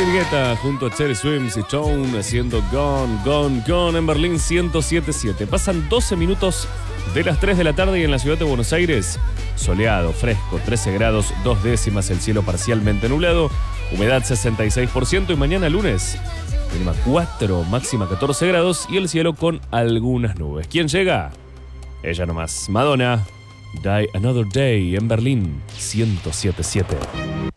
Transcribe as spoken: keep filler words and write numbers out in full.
David Guetta junto a Cherry Swims y Tone haciendo Gone, Gone, Gone en Berlín ciento siete punto siete. Pasan doce minutos de las tres de la tarde y en la ciudad de Buenos Aires, soleado, fresco, trece grados, dos décimas, el cielo parcialmente nublado, humedad sesenta y seis por ciento y mañana lunes, mínima cuatro, máxima catorce grados y el cielo con algunas nubes. ¿Quién llega? Ella nomás, Madonna, Die Another Day en Berlín ciento siete punto siete.